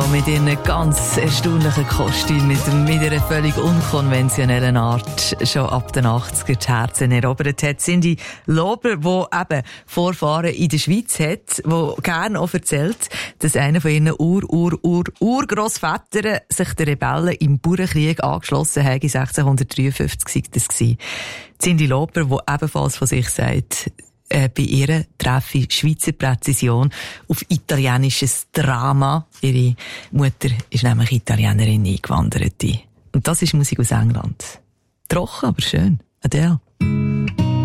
mit ihren ganz erstaunlichen Kostümen, mit einer völlig unkonventionellen Art schon ab den 80er die Herzen erobert hat. Cyndi Lauper, die eben Vorfahren in der Schweiz hat, die gerne auch erzählt, dass einer von ihren Urgrossvätern sich den Rebellen im Bauernkrieg angeschlossen hat. 1653 war das. Cyndi Lauper, die ebenfalls von sich sagt, bei ihr treffe ich Schweizer Präzision auf italienisches Drama. Ihre Mutter ist nämlich Italienerin, Eingewanderte. Und das ist Musik aus England. Trocken, aber schön. Adele.